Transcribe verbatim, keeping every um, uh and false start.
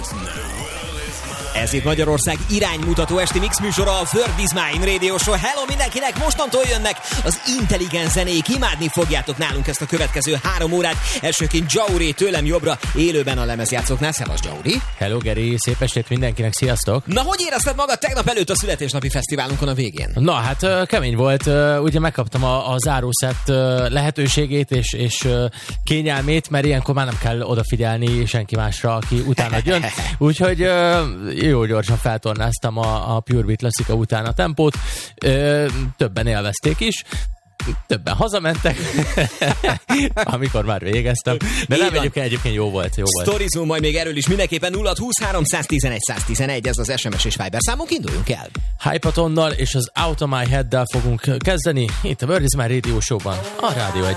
Ez itt Magyarország iránymutató esti mix műsora, a World is Mine Radio Show. Hello mindenkinek, mostantól jönnek az intelligens zenék, imádni fogjátok nálunk ezt a következő három órát. Elsőként Jauri tőlem jobbra, élőben a lemezjátszóknál. Szevasz, Jauri! Hello, Geri, szép estét mindenkinek, sziasztok! Na, hogy érezted magad tegnap előtt a születésnapi fesztiválunkon a végén? Na, hát kemény volt, ugye megkaptam a, a zárószett lehetőségét és, és kényelmét, mert ilyenkor már nem kell odafigyelni senki másra, aki utána jön. Úgyhogy jó gyorsan feltornáztam a, a Pure Beat Classica után a tempót, többen élvezték is, többen hazamentek, amikor már végeztem. De nem, egyébként, egyébként jó volt, jó volt. Sztorizunk majd még erről is mindenképpen. Nulla húsz háromszáztizenegy száztizenegy, ez az es em es és Viber számunk, induljunk el. Hypatonnal és az Out of My Head-del fogunk kezdeni itt a World is Mine Radio Show-ban, a Rádió Egyen.